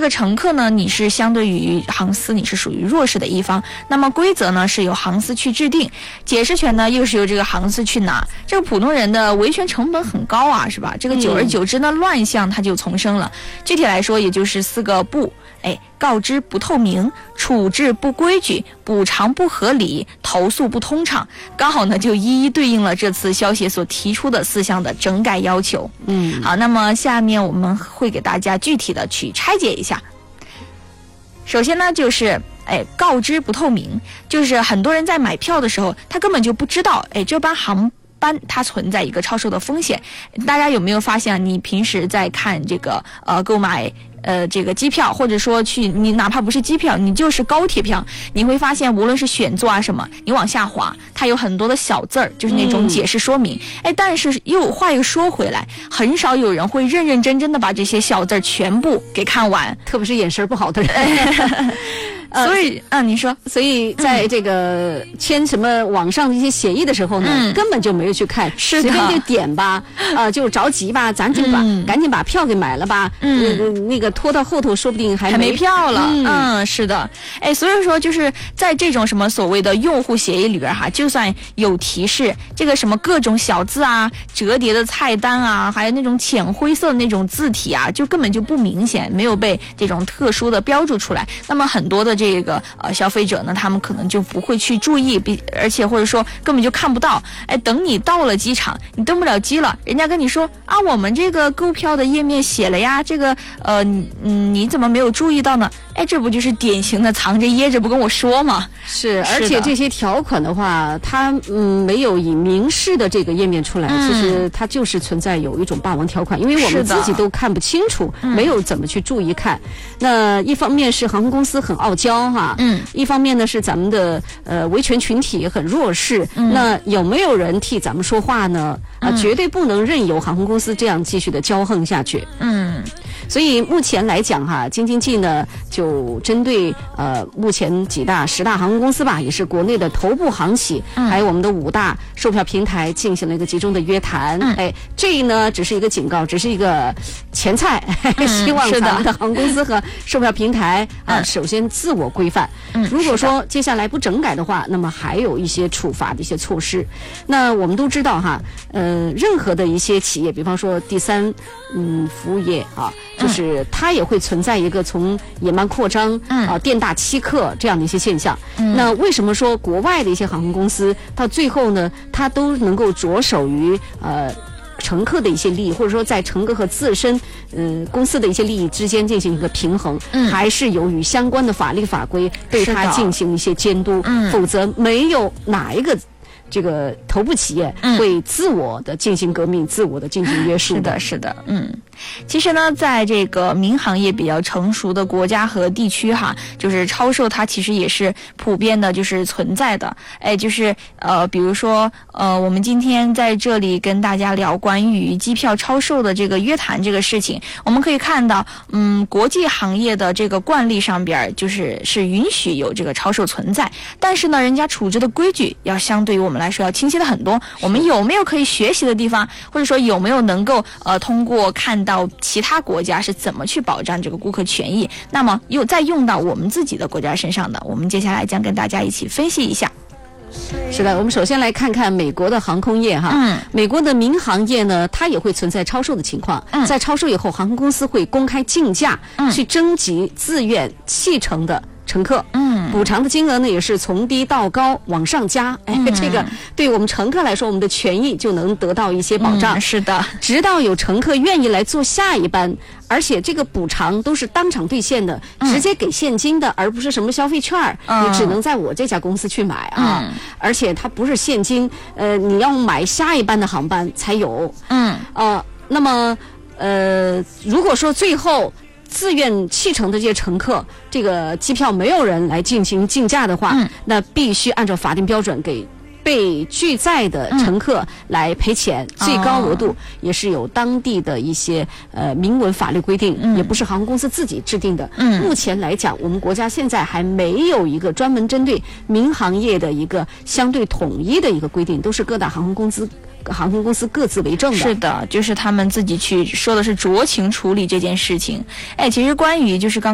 个乘客呢，你是相对于航司你是属于弱势的一方，那么规则呢是由航司去制定，解释权呢又是由这个航司去拿，这个普通人的维权成本很高啊，是吧？这个久而久之呢，乱象它就丛生了。具体来说，也就是4个不。告知不透明，处置不规矩，补偿不合理，投诉不通畅，刚好呢就一一对应了这次消协所提出的4项的整改要求。好，那么下面我们会给大家具体的去拆解一下。首先呢，就是告知不透明，就是很多人在买票的时候，他根本就不知道，这班航班它存在一个超售的风险。大家有没有发现，你平时在看这个购买这个机票，或者说你哪怕不是机票，你就是高铁票，你会发现无论是选座啊什么，你往下滑，它有很多的小字儿，就是那种解释说明。但是话又说回来，很少有人会认认真真的把这些小字儿全部给看完， 特别是眼神不好的人。 所以你说， 所以在这个签什么网上的一些协议的时候呢，根本就没有去看， 是的， 随便就点吧，就着急吧，咱就赶紧把票给买了吧，那个拖到后头说不定还没票了。是的，所以说就是在这种什么所谓的用户协议里边哈，就算有提示，这个什么各种小字啊、折叠的菜单啊，还有那种浅灰色的那种字体啊，就根本就不明显，没有被这种特殊的标注出来。那么很多的这个消费者呢，他们可能就不会去注意，而且或者说根本就看不到。等你到了机场，你登不了机了，人家跟你说啊，我们这个购票的页面写了呀，这个你怎么没有注意到呢？这不就是典型的藏着掖着不跟我说吗？ 是，而且这些条款的话，它没有以明示的这个页面出来，其实它就是存在有一种霸王条款，因为我们自己都看不清楚，没有怎么去注意看。那一方面是航空公司很傲娇哈，一方面呢是咱们的维权群体很弱势，那有没有人替咱们说话呢？绝对不能任由航空公司这样继续的骄横下去。所以目前来讲哈，京津冀呢就针对目前10大航空公司吧，也是国内的头部航企，还有我们的5大售票平台进行了一个集中的约谈。这呢只是一个警告，只是一个前菜，希望咱们的航空公司和售票平台首先自我规范。如果说接下来不整改的话，那么还有一些处罚的一些措施。那我们都知道哈，任何的一些企业，比方说第三服务业啊，就是它也会存在一个从野蛮扩张店大欺客这样的一些现象。那为什么说国外的一些航空公司到最后呢，它都能够着手于乘客的一些利益，或者说在乘客和自身公司的一些利益之间进行一个平衡，还是由于相关的法律法规对它进行一些监督，否则没有哪一个这个头部企业会自我的进行革命，自我的进行约束的。 是的。其实呢，在这个民航业比较成熟的国家和地区哈，就是超售它其实也是普遍的，就是存在的。就是比如说我们今天在这里跟大家聊关于机票超售的这个约谈这个事情，我们可以看到，国际行业的这个惯例上边是允许有这个超售存在，但是呢，人家处置的规矩要相对于我们来说要清晰的很多。我们有没有可以学习的地方，或者说有没有能够通过看到其他国家是怎么去保障这个顾客权益，那么又再用到我们自己的国家身上的，我们接下来将跟大家一起分析一下。 是的，我们首先来看看美国的航空业哈。美国的民航业呢，它也会存在超售的情况。在超售以后，航空公司会公开竞价，去征集自愿弃乘的乘客。补偿的金额呢也是从低到高往上加。这个对我们乘客来说，我们的权益就能得到一些保障。 是的， 直到有乘客愿意来坐下一班，而且这个补偿都是当场兑现的，直接给现金的，而不是什么消费券，你只能在我这家公司去买啊。而且它不是现金，你要买下一班的航班才有。那么如果说最后自愿弃乘的这些乘客，这个机票没有人来进行竞价的话，那必须按照法定标准给被拒载的乘客来赔钱，最高额度也是有当地的一些明文法律规定，也不是航空公司自己制定的。目前来讲，我们国家现在还没有一个专门针对民航业的一个相对统一的一个规定，都是各大航空公司各自为政的。 是的，就是他们自己去说的是酌情处理这件事情。其实关于就是刚